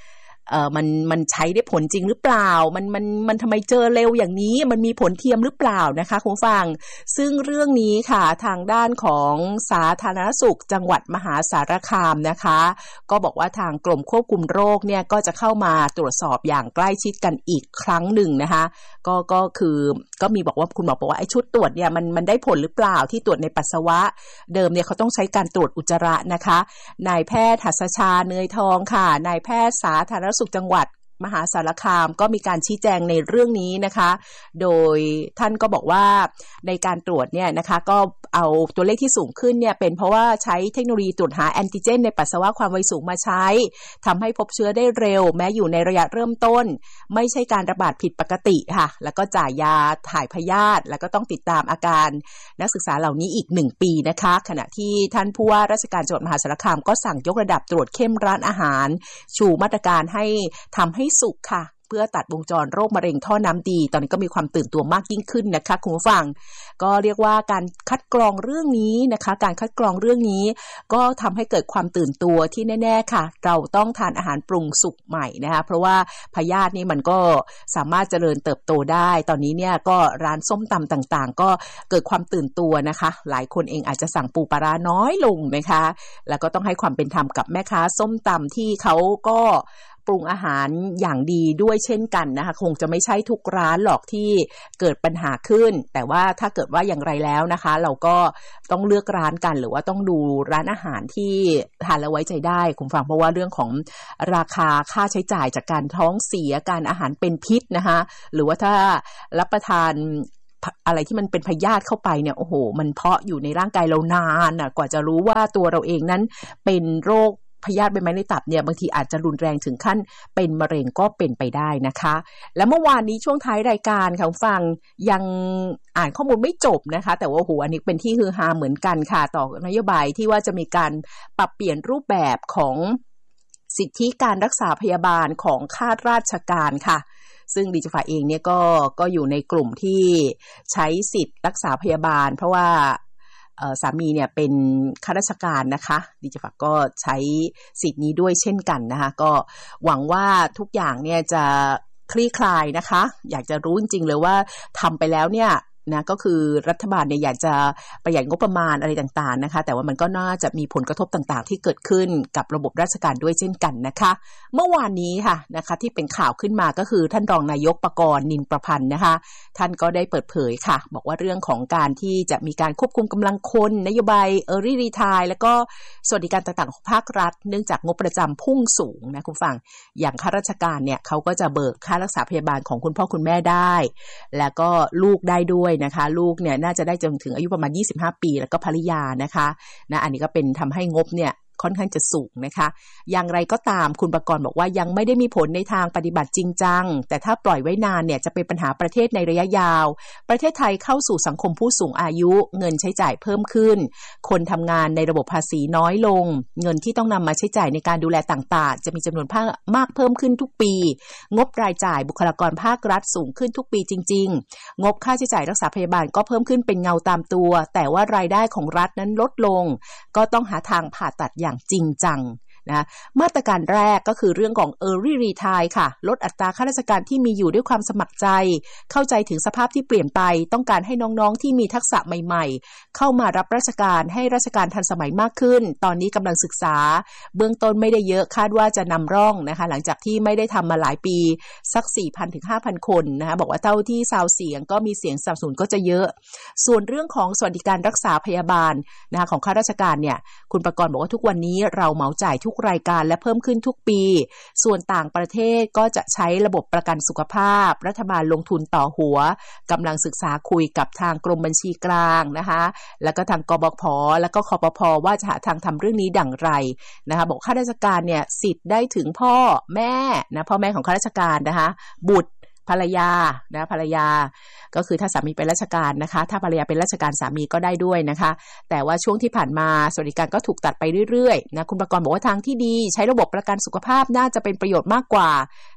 มันใช้ได้ผลจริงหรือเปล่ามันทำไมเจอเร็วอย่างนี้มันมีผลเทียมหรือเปล่านะคะคุณผู้ฟังซึ่งเรื่องนี้ค่ะทางด้านของสาธารณสุขจังหวัดมหาสารคามนะคะก็บอกว่าทางกรมควบคุมโรคเนี่ยก็จะเข้ามาตรวจสอบอย่างใกล้ชิดกันอีกครั้งหนึ่งนะคะก็คือก็มีบอกว่าคุณหมอบอกว่าไอ้ชุดตรวจเนี่ยมันได้ผลหรือเปล่าที่ตรวจในปัสสาวะเดิมเนี่ยเขาต้องใช้การตรวจอุจจาระนะคะนายแพทย์หัสชาเนยทองค่ะนายแพทย์สาธารณสุขจังหวัดมหาสารคามก็มีการชี้แจงในเรื่องนี้นะคะโดยท่านก็บอกว่าในการตรวจเนี่ยนะคะก็เอาตัวเลขที่สูงขึ้นเนี่ยเป็นเพราะว่าใช้เทคโนโลยีตรวจหาแอนติเจนในปัสสาวะความไวสูงมาใช้ทำให้พบเชื้อได้เร็วแม้อยู่ในระยะเริ่มต้นไม่ใช่การระบาดผิดปกติค่ะแล้วก็จ่ายยาถ่ายพยาธิแล้วก็ต้องติดตามอาการนักศึกษาเหล่านี้อีก1 ปีนะคะขณะที่ท่านผู้ว่าราชการจังหวัดมหาสารคามก็สั่งยกระดับตรวจเข้มร้านอาหารชูมาตรการให้ทำให้สุขค่ะเพื่อตัดวงจรโรคมะเร็งท่อน้ำดีตอนนี้ก็มีความตื่นตัวมากยิ่งขึ้นนะคะคุณผู้ฟังก็เรียกว่าการคัดกรองเรื่องนี้นะคะการคัดกรองเรื่องนี้ก็ทำให้เกิดความตื่นตัวที่แน่ๆค่ะเราต้องทานอาหารปรุงสุกใหม่นะคะเพราะว่าพยาธินี่มันก็สามารถเจริญเติบโตได้ตอนนี้เนี่ยก็ร้านส้มตำต่างๆก็เกิดความตื่นตัวนะคะหลายคนเองอาจจะสั่งปูปลาร้าน้อยลงนะคะแล้วก็ต้องให้ความเป็นธรรมกับแม่ค้าส้มตำที่เขาก็ปรุงอาหารอย่างดีด้วยเช่นกันนะคะคงจะไม่ใช่ทุกร้านหรอกที่เกิดปัญหาขึ้นแต่ว่าถ้าเกิดว่าอย่างไรแล้วนะคะเราก็ต้องเลือกร้านกันหรือว่าต้องดูร้านอาหารที่ทานแล้วไว้ใจได้คุณฟังเพราะว่าเรื่องของราคาค่าใช้จ่ายจากการท้องเสียการอาหารเป็นพิษนะคะหรือว่าถ้ารับประทานอะไรที่มันเป็นพยาธิเข้าไปเนี่ยโอ้โหมันเพาะอยู่ในร่างกายเรานานกว่าจะรู้ว่าตัวเราเองนั้นเป็นโรคพยาธิใบไม้ในตับเนี่ยบางทีอาจจะรุนแรงถึงขั้นเป็นมะเร็งก็เป็นไปได้นะคะและเมื่อวานนี้ช่วงท้ายรายการค่ะฟังยังอ่านข้อมูลไม่จบนะคะแต่ว่าโหอันนี้เป็นที่ฮือฮาเหมือนกันค่ะต่อนโยบายที่ว่าจะมีการปรับเปลี่ยนรูปแบบของสิทธิการรักษาพยาบาลของข้าราชการค่ะซึ่งดิจิฟ้าเองเนี่ยก็อยู่ในกลุ่มที่ใช้สิทธิรักษาพยาบาลเพราะว่าสามีเนี่ยเป็นข้าราชการนะคะดิจิฟ้าก็ใช้สิทธินี้ด้วยเช่นกันนะคะก็หวังว่าทุกอย่างเนี่ยจะคลี่คลายนะคะอยากจะรู้จริงๆเลยว่าทำไปแล้วเนี่ยนะก็คือรัฐบาลเนี่ยอยากจะประหยัดงบประมาณอะไรต่างๆนะคะแต่ว่ามันก็น่าจะมีผลกระทบต่างๆที่เกิดขึ้นกับระบบราชการด้วยเช่นกันนะคะเมื่อวานนี้ค่ะนะคะที่เป็นข่าวขึ้นมาก็คือท่านรองนายกปกรณ์นินประพันธ์นะคะท่านก็ได้เปิดเผยค่ะบอกว่าเรื่องของการที่จะมีการควบคุมกำลังคนนโยบายEarly Retire แล้วก็สวัสดิการต่างๆของภาครัฐเนื่องจากงบประจำพุ่งสูงนะคุณฟังอย่างข้าราชการเนี่ยเขาก็จะเบิกค่ารักษาพยาบาลของคุณพ่อคุณแม่ได้แล้วก็ลูกได้ด้วยนะคะลูกเนี่ยน่าจะได้จนถึงอายุประมาณ25 ปีแล้วก็ภริยานะคะอันนี้ก็เป็นทำให้งบเนี่ยค่อนข้างจะสูงนะคะอย่างไรก็ตามคุณประกรณ์บอกว่ายังไม่ได้มีผลในทางปฏิบัติจริงจังแต่ถ้าปล่อยไว้นานเนี่ยจะเป็นปัญหาประเทศในระยะยาวประเทศไทยเข้าสู่สังคมผู้สูงอายุเงินใช้จ่ายเพิ่มขึ้นคนทำงานในระบบภาษีน้อยลงเงินที่ต้องนำมาใช้จ่ายในการดูแลต่างๆจะมีจำนวนมากเพิ่มขึ้นทุกปีงบรายจ่ายบุคลากรภาครัฐสูงขึ้นทุกปีจริงๆงบค่าใช้จ่ายรักษาพยาบาลก็เพิ่มขึ้นเป็นเงาตามตัวแต่ว่ารายได้ของรัฐนั้นลดลงก็ต้องหาทางผ่าตัดอย่างจริงจังนะมาตรการแรกก็คือเรื่องของ Early Retire ค่ะลดอัตราข้าราชการที่มีอยู่ด้วยความสมัครใจเข้าใจถึงสภาพที่เปลี่ยนไปต้องการให้น้องๆที่มีทักษะใหม่ๆเข้ามารับราชการให้ราชการทันสมัยมากขึ้นตอนนี้กำลังศึกษาเบื้องต้นไม่ได้เยอะคาดว่าจะนำร่องนะคะหลังจากที่ไม่ได้ทำมาหลายปีสัก 4,000 ถึง 5,000 คนนะคะบอกว่าเท่าที่ซาวเสียงก็มีเสียงสนับสนุนก็จะเยอะส่วนเรื่องของสวัสดิการรักษาพยาบาลนะคะของข้าราชการเนี่ยคุณประกรณ์บอกว่าทุกวันนี้เราเหมาจ่ายทุกรายการและเพิ่มขึ้นทุกปีส่วนต่างประเทศก็จะใช้ระบบประกันสุขภาพรัฐบาลลงทุนต่อหัวกำลังศึกษาคุยกับทางกรมบัญชีกลางนะคะแล้วก็ทางกบพ.แล้วก็คปภ.ว่าจะหาทางทำเรื่องนี้ดังไรนะคะบอกข้าราชการเนี่ยสิทธิ์ได้ถึงพ่อแม่นะพ่อแม่ของข้าราชการนะคะบุตรภรรยานะภรรยาก็คือถ้าสามีเป็นราชการนะคะถ้าภรรยาเป็นราชการสามีก็ได้ด้วยนะคะแต่ว่าช่วงที่ผ่านมาสวัสดิการก็ถูกตัดไปเรื่อยๆนะคุณประกรณ์บอกว่าทางที่ดีใช้ระบบประกันสุขภาพน่าจะเป็นประโยชน์มากกว่า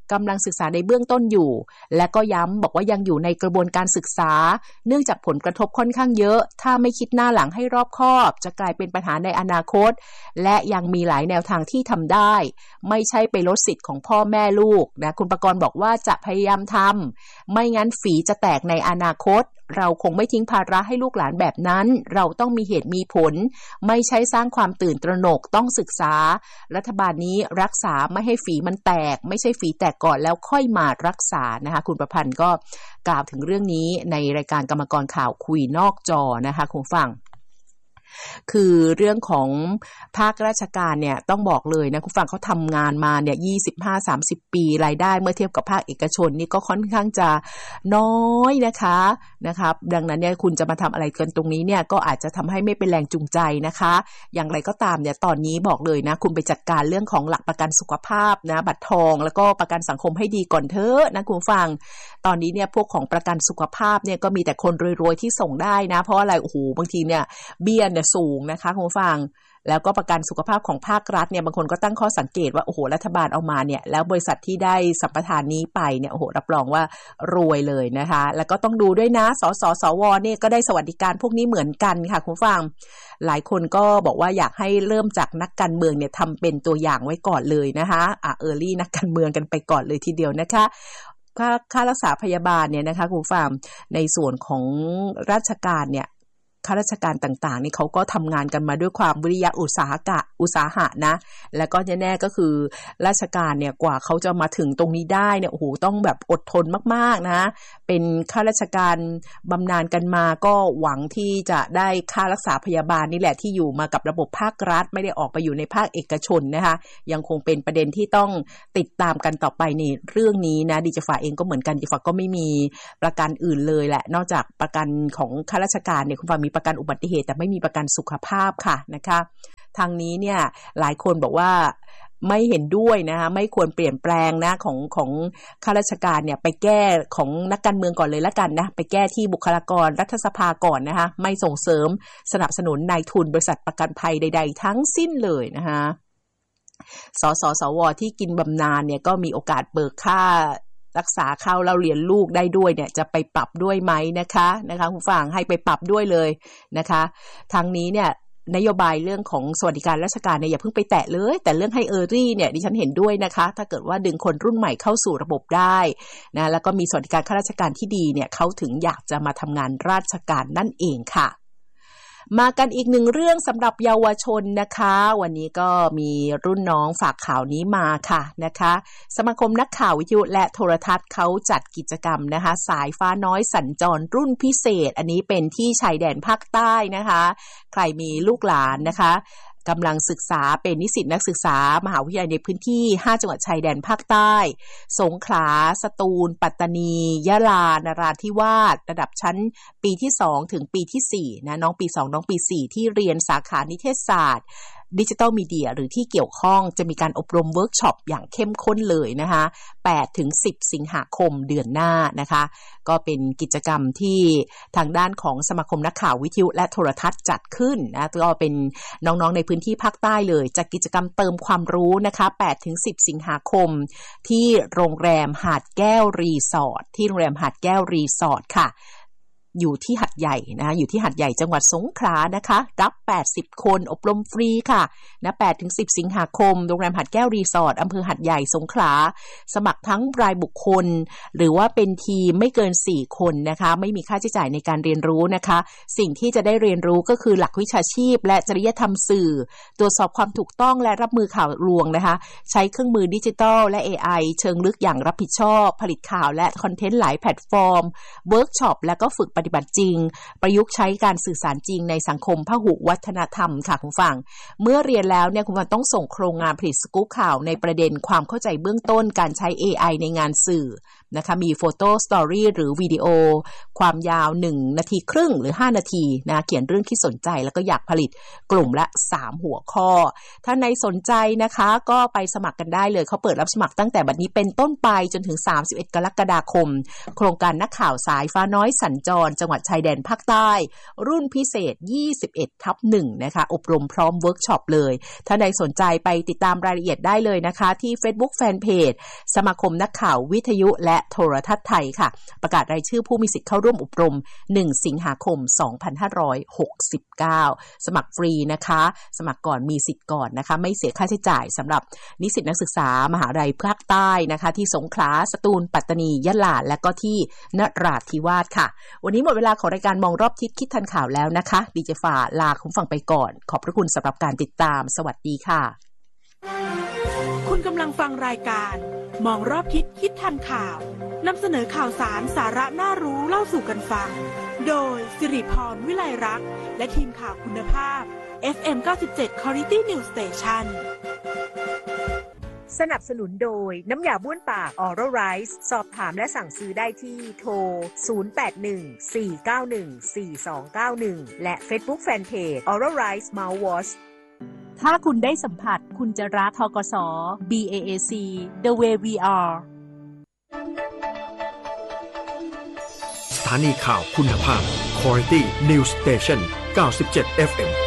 กำลังศึกษาในเบื้องต้นอยู่และก็ย้ำบอกว่ายังอยู่ในกระบวนการศึกษาเนื่องจากผลกระทบค่อนข้างเยอะถ้าไม่คิดหน้าหลังให้รอบคอบจะกลายเป็นปัญหาในอนาคตและยังมีหลายแนวทางที่ทำได้ไม่ใช่ไปลดสิทธิ์ของพ่อแม่ลูกนะคุณประกรณ์บอกว่าจะพยายามทำไม่งั้นฝีจะแตกในอนาคตเราคงไม่ทิ้งภาระให้ลูกหลานแบบนั้นเราต้องมีเหตุมีผลไม่ใช่สร้างความตื่นตระหนกต้องศึกษารัฐบาลนี้รักษาไม่ให้ฝีมันแตกไม่ใช่ฝีแตกก่อนแล้วค่อยมารักษานะคะคุณประพันธ์ก็กล่าวถึงเรื่องนี้ในรายการกรรมกรข่าวคุยนอกจอนะคะคุณฟังคือเรื่องของภาคราชการเนี่ยต้องบอกเลยนะคุณฟังเขาทำงานมาเนี่ย 25-30 ปีรายได้เมื่อเทียบกับภาคเอกชนนี่ก็ค่อนข้างจะน้อยนะครับดังนั้นเนี่ยคุณจะมาทำอะไรกันตรงนี้เนี่ยก็อาจจะทำให้ไม่เป็นแรงจูงใจนะคะอย่างไรก็ตามเนี่ยตอนนี้บอกเลยนะคุณไปจัดการเรื่องของหลักประกันสุขภาพนะบัตรทองแล้วก็ประกันสังคมให้ดีก่อนเถอะนะคุณฟังตอนนี้เนี่ยพวกของประกันสุขภาพเนี่ยก็มีแต่คนรวยๆที่ส่งได้นะเพราะอะไรโอ้โหบางทีเนี่ยเบี้ยเนี่ยสูงนะคะคุณฟังแล้วก็ประกันสุขภาพของภาครัฐเนี่ยบางคนก็ตั้งข้อสังเกตว่าโอ้โหรัฐบาลเอามาเนี่ยแล้วบริษัทที่ได้สัมปทานนี้ไปเนี่ยโอ้โหรับรองว่ารวยเลยนะคะแล้วก็ต้องดูด้วยนะสสสวเนี่ยก็ได้สวัสดิการพวกนี้เหมือนกันค่ะคุณฟังหลายคนก็บอกว่าอยากให้เริ่มจากนักการเมืองเนี่ยทำเป็นตัวอย่างไว้ก่อนเลยนะคะearly นักการเมืองกันไปก่อนเลยทีเดียวนะคะค่ารักษาพยาบาลเนี่ยนะคะคุณฟังในส่วนของราชการเนี่ยข้าราชการต่างๆนี่เขาก็ทำงานกันมาด้วยความวิริยะอุตสาหะนะแล้วก็แน่ๆก็คือราชการเนี่ยกว่าเขาจะมาถึงตรงนี้ได้เนี่ยโอ้โหต้องแบบอดทนมากๆนะเป็นข้าราชการบำนาญกันมาก็หวังที่จะได้ค่ารักษาพยาบาลนี่แหละที่อยู่มากับระบบภาครัฐไม่ได้ออกไปอยู่ในภาคเอกชนนะคะยังคงเป็นประเด็นที่ต้องติดตามกันต่อไปในเรื่องนี้นะดิจิฟ้าเองก็เหมือนกันดิจิฟ้าก็ไม่มีประกันอื่นเลยแหละนอกจากประกันของข้าราชการเนี่ยคุณฟ้ามีประกันอุบัติเหตุแต่ไม่มีประกันสุขภาพค่ะนะคะทางนี้เนี่ยหลายคนบอกว่าไม่เห็นด้วยนะคะไม่ควรเปลี่ยนแปลงนะของข้าราชการเนี่ยไปแก้ของนักการเมืองก่อนเลยละกันนะไปแก้ที่บุคลากรรัฐสภาก่อนนะคะไม่ส่งเสริมสนับสนุนนายทุนบริษัทประกันภัยใดๆทั้งสิ้นเลยนะคะสสวที่กินบำนาญเนี่ยก็มีโอกาสเบิกค่ารักษาเข้าเราเรียนลูกได้ด้วยเนี่ยจะไปปรับด้วยไหมนะคะคุณฟังให้ไปปรับด้วยเลยนะคะทางนี้เนี่ยนโยบายเรื่องของสวัสดิการราชการเนี่ยอย่าเพิ่งไปแตะเลยแต่เรื่องให้earlyเนี่ยดิฉันเห็นด้วยนะคะถ้าเกิดว่าดึงคนรุ่นใหม่เข้าสู่ระบบได้นะแล้วก็มีสวัสดิการข้าราชการที่ดีเนี่ยเขาถึงอยากจะมาทำงานราชการนั่นเองค่ะมากันอีกหนึ่งเรื่องสำหรับเยาวชนนะคะวันนี้ก็มีรุ่นน้องฝากข่าวนี้มาค่ะนะคะสมาคมนักข่าววิทยุและโทรทัศน์เขาจัดกิจกรรมนะคะสายฟ้าน้อยสัญจรรุ่นพิเศษอันนี้เป็นที่ชายแดนภาคใต้นะคะใครมีลูกหลานนะคะกำลังศึกษาเป็นนิสิตนักศึกษามหาวิทยาลัยในพื้นที่5จังหวัดชายแดนภาคใต้สงขลาสตูลปัตตานียะลานราธิวาสระดับชั้นปีที่2ถึงปีที่4นะน้องปี2น้องปี4ที่เรียนสาขานิเทศศาสตร์ดิจิทัลมีเดียหรือที่เกี่ยวข้องจะมีการอบรมเวิร์กช็อปอย่างเข้มข้นเลยนะคะ8ถึง10สิงหาคมเดือนหน้านะคะก็เป็นกิจกรรมที่ทางด้านของสมาคมนักข่าววิทยุและโทรทัศน์จัดขึ้นนะก็เป็นน้องๆในพื้นที่ภาคใต้เลยจัดกิจกรรมเติมความรู้นะคะ8ถึง10สิงหาคมที่โรงแรมหาดแก้วรีสอร์ทที่โรงแรมหาดแก้วรีสอร์ทค่ะอยู่ที่หัดใหญ่นะอยู่ที่หัดใหญ่จังหวัดสงขลานะคะรับ80คนอบรมฟรีค่ะนะ8ถึง10สิงหาคมโรงแรมหัดแก้วรีสอร์ทอำเภอหัดใหญ่สงขลาสมัครทั้งรายบุคคลหรือว่าเป็นทีมไม่เกิน4คนนะคะไม่มีค่าใช้จ่ายในการเรียนรู้นะคะสิ่งที่จะได้เรียนรู้ก็คือหลักวิชาชีพและจริยธรรมสื่อตรวจสอบความถูกต้องและรับมือข่าวลวงนะคะใช้เครื่องมือดิจิทัลและ AI เชิงลึกอย่างรับผิดชอบผลิตข่าวและคอนเทนต์หลายแพลตฟอร์มเวิร์กช็อปและก็ฝึกปฏิบัติจริงประยุกต์ใช้การสื่อสารจริงในสังคมพหุวัฒนธรรมค่ะคุณฟังเมื่อเรียนแล้วเนี่ยคุณฟังต้องส่งโครงงานผลิตสกู๊ปข่าวในประเด็นความเข้าใจเบื้องต้นการใช้ AI ในงานสื่อนะคะมีโฟโต้สตอรี่หรือวิดีโอความยาว1นาทีครึ่งหรือ5นาทีนะเขียนเรื่องที่สนใจแล้วก็อยากผลิตกลุ่มละ3หัวข้อถ้าในสนใจนะคะก็ไปสมัครกันได้เลยเขาเปิดรับสมัครตั้งแต่บัดนี้เป็นต้นไปจนถึง31กรกฎาคมโครงการนักข่าวสายฟ้าน้อยสัญจรจังหวัดชายแดนภาคใต้รุ่นพิเศษ 21/1 นะคะอบรมพร้อมเวิร์กช็อปเลยถ้าใครสนใจไปติดตามรายละเอียดได้เลยนะคะที่ Facebook Fanpage สมาคมนักข่าววิทยุและโทรทัศน์ไทยค่ะประกาศรายชื่อผู้มีสิทธิ์เข้าร่วมอบรม1สิงหาคม2569สมัครฟรีนะคะสมัครก่อนมีสิทธิ์ก่อนนะคะไม่เสียค่าใช้จ่ายสำหรับนิสิตนักศึกษามหาวิทยาลัยภาคใต้นะคะที่สงขลาสตูลปัตตานียะลาและก็ที่นราธิวาสค่ะวันนี้หมดเวลาของรายการมองรอบทิศคิดทันข่าวแล้วนะคะดีเจฟ้าลาคุณฟังไปก่อนขอบพระคุณสำหรับการติดตามสวัสดีค่ะคุณกำลังฟังรายการมองรอบทิศคิดทันข่าวนำเสนอข่าวสารสาระน่ารู้เล่าสู่กันฟังโดยสิริพรวิไลรักษ์และทีมข่าวคุณภาพ FM 97 Quality News Station สนับสนุนโดยน้ำยาบ้วนปาก Oral Rice สอบถามและสั่งซื้อได้ที่โทร 0814914291 และ Facebook Fanpage Oral Rice Mouthwash ถ้าคุณได้สัมผัสคุณจะรักธกส BAAC The Way We Are สถานีข่าวคุณภาพ Quality News Station 97 FM